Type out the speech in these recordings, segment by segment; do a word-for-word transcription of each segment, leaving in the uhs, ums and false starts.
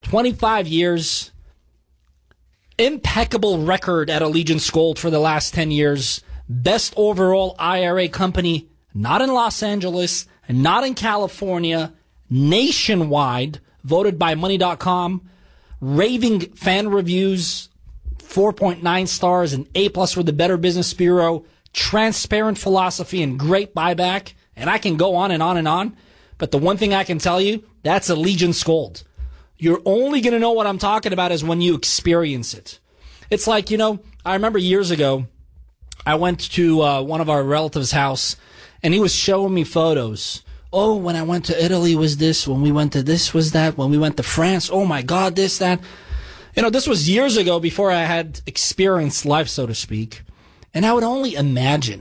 twenty-five years, impeccable record at Allegiance Gold for the last ten years, best overall I R A company, not in Los Angeles, not in California, nationwide, voted by Money dot com, raving fan reviews, four point nine stars, and A plus with the Better Business Bureau, transparent philosophy, and great buyback. And I can go on and on and on. But the one thing I can tell you, that's Allegiance Gold. You're only going to know what I'm talking about is when you experience it. It's like, you know, I remember years ago, I went to uh, one of our relatives' house, and he was showing me photos. Oh, when I went to Italy was this, when we went to this was that, when we went to France, oh my God, this, that. You know, this was years ago before I had experienced life, so to speak. And I would only imagine.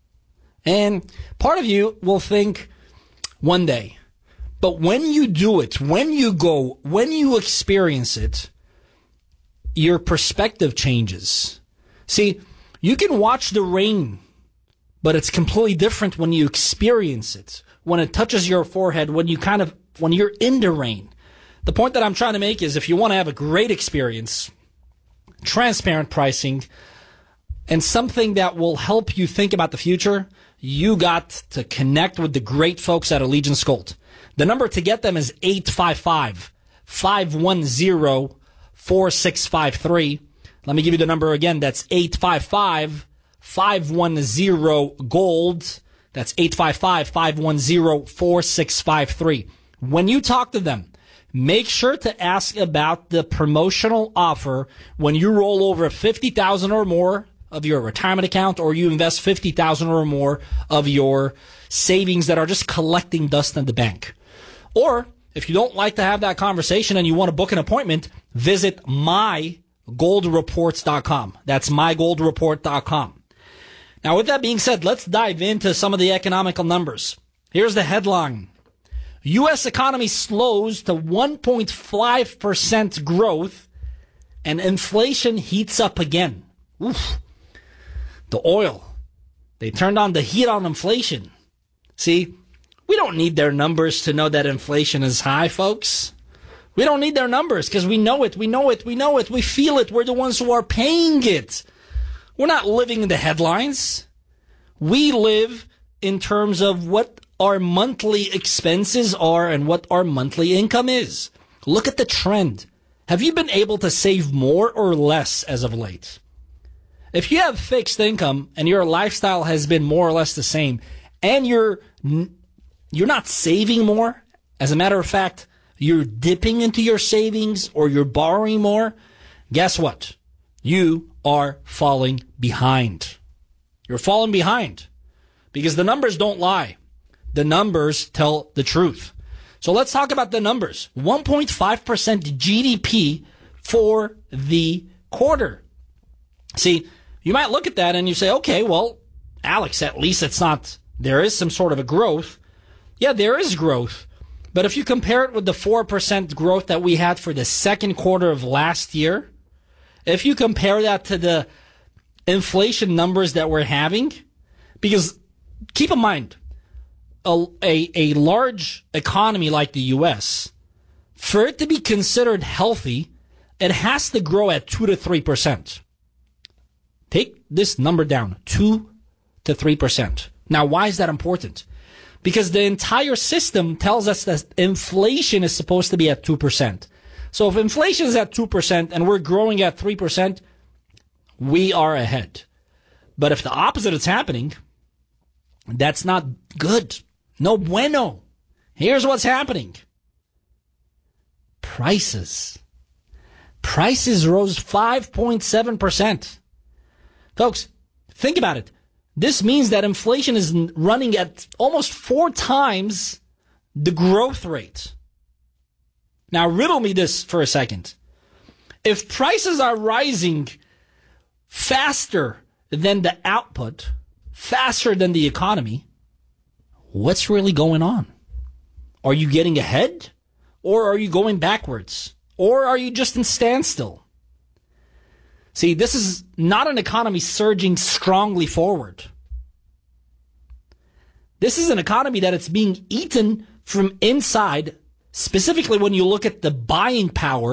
And part of you will think one day. But when you do it, when you go, when you experience it, your perspective changes. See, you can watch the rain, but it's completely different when you experience it. When it touches your forehead, when you kind of, when you're in the rain. The point that I'm trying to make is if you want to have a great experience, transparent pricing, and something that will help you think about the future, you got to connect with the great folks at Allegiance Gold. The number to get them is eight five five, five one zero, four six five three. Let me give you the number again. That's eight five five, five one zero, GOLD. That's eight five five, five one zero, four six five three. When you talk to them, make sure to ask about the promotional offer when you roll over fifty thousand dollars or more of your retirement account, or you invest fifty thousand dollars or more of your savings that are just collecting dust in the bank. Or if you don't like to have that conversation and you want to book an appointment, visit my gold reports dot com. That's my gold report dot com. Now, with that being said, let's dive into some of the economical numbers. Here's the headline. U S economy slows to one point five percent growth and inflation heats up again. Oof. The oil. They turned on the heat on inflation. See, we don't need their numbers to know that inflation is high, folks. We don't need their numbers because we know it, we know it, we know it, we feel it. We're the ones who are paying it. We're not living in the headlines. We live in terms of what our monthly expenses are and what our monthly income is. Look at the trend. Have you been able to save more or less as of late? If you have fixed income and your lifestyle has been more or less the same and you're you're not saving more, as a matter of fact, you're dipping into your savings or you're borrowing more, guess what? You are falling behind. You're falling behind because the numbers don't lie. The numbers tell the truth. So let's talk about the numbers. one point five percent G D P for the quarter. See, you might look at that and you say, okay, well, Alex, at least it's not, there is some sort of a growth. Yeah, there is growth. But if you compare it with the four percent growth that we had for the second quarter of last year, if you compare that to the inflation numbers that we're having, because keep in mind, a, a, a large economy like the U S, for it to be considered healthy, it has to grow at two to three percent. Take this number down, two to three percent. Now, why is that important? Because the entire system tells us that inflation is supposed to be at two percent. So if inflation is at two percent and we're growing at three percent, we are ahead. But if the opposite is happening, that's not good. No bueno. Here's what's happening. Prices. Prices rose five point seven percent. Folks, think about it. This means that inflation is running at almost four times the growth rate. Now, riddle me this for a second. If prices are rising faster than the output, faster than the economy, what's really going on? Are you getting ahead? Or are you going backwards? Or are you just in standstill? See, this is not an economy surging strongly forward. This is an economy that it's being eaten from inside, specifically when you look at the buying power